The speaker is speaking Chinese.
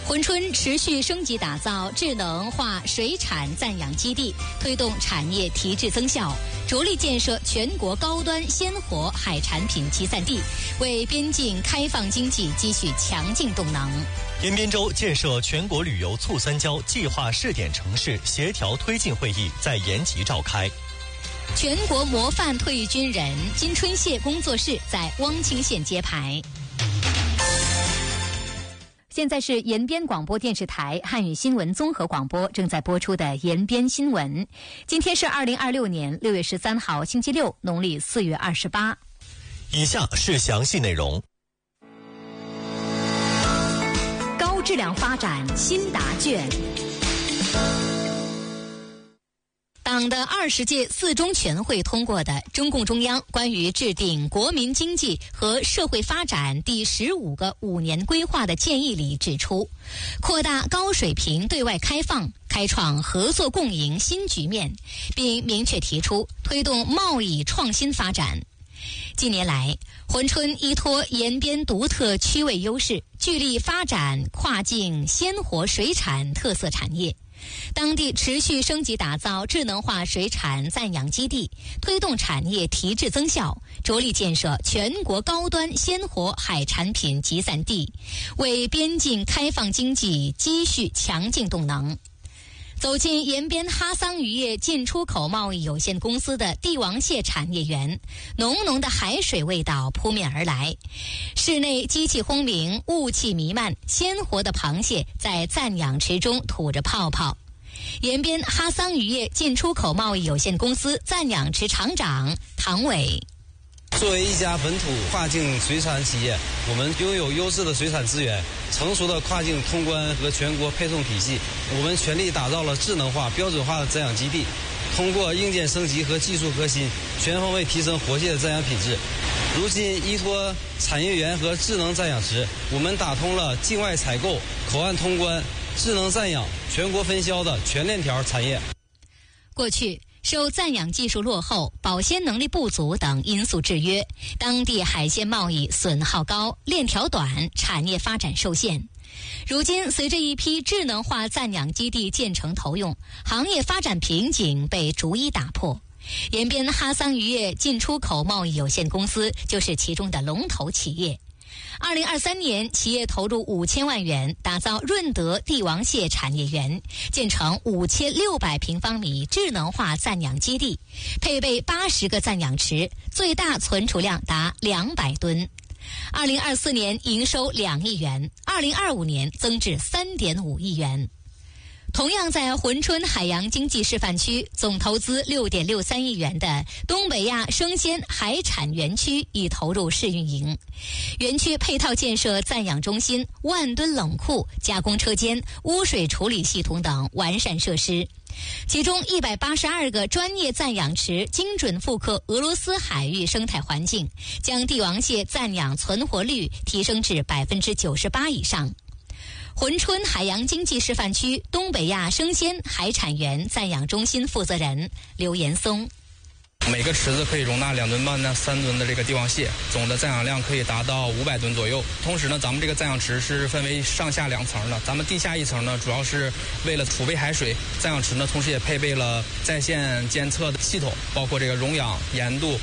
珲春持续升级打造智能化水产暂养基地，推动产业提质增效，着力建设全国高端鲜活海产品集散地，为边境开放经济积蓄强劲动能。 延边州建设全国旅游促三交计划试点城市协调推进会议在延吉召开。 全国模范退役军人金春谢工作室在汪清县揭牌。现在是延边广播电视台汉语新闻综合广播正在播出的延边新闻。今天是2026年6月13号星期六，农历4月28。 以下是详细内容。 高质量发展新答卷。党的20届四中全会通过的中共中央关于制定国民经济和社会发展第15个5年规划的建议里指出，扩大高水平对外开放，开创合作共赢新局面，并明确提出推动贸易创新发展。近年来，珲春依托延边独特区位优势，聚力发展跨境鲜活水产特色产业。当地持续升级打造智能化水产暂养基地，推动产业提质增效，着力建设全国高端鲜活海产品集散地，为边境开放经济积蓄强劲动能。走进延边哈桑渔业进出口贸易有限公司的帝王蟹产业园，浓浓的海水味道扑面而来，室内机器轰鸣，雾气弥漫，鲜活的螃蟹在暂养池中吐着泡泡。延边哈桑渔业进出口贸易有限公司暂养池厂长唐伟。 作为一家本土跨境水产企业，我们拥有优质的水产资源、成熟的跨境通关和全国配送体系。我们全力打造了智能化、标准化的暂养基地，通过硬件升级和技术革新，全方位提升活蟹的暂养品质。如今，依托产业园和智能暂养池，我们打通了境外采购、口岸通关、智能暂养、全国分销的全链条产业。 过去，受暂养技术落后、保鲜能力不足等因素制约，当地海鲜贸易损耗高、链条短，产业发展受限。如今，随着一批智能化暂养基地建成投用，行业发展瓶颈被逐一打破。延边哈桑渔业进出口贸易有限公司就是其中的龙头企业。2023年，企业投入5000万元打造润德帝王蟹产业园，建成5600平方米智能化暂养基地，配备80个暂养池，最大存储量达200吨。2024年营收2亿元，2025年增至3.5亿元。同样在珲春海洋经济示范区，总投资6.63亿元的东北亚生鲜海产园区已投入试运营。园区配套建设暂养中心、万吨冷库、加工车间、污水处理系统等完善设施。其中182个专业暂养池精准复刻俄罗斯海域生态环境，将帝王蟹暂养存活率提升至98%以上。珲春海洋经济示范区东北亚生鲜海产园暂养中心负责人刘延松。 每个池子可以容纳2吨半到3吨的这个帝王蟹，总的暂养量可以达到500吨左右。同时呢，咱们这个暂养池是分为上下2层的，咱们地下1层呢，主要是为了储备海水。暂养池呢，同时也配备了在线监测的系统，包括这个溶氧、盐度、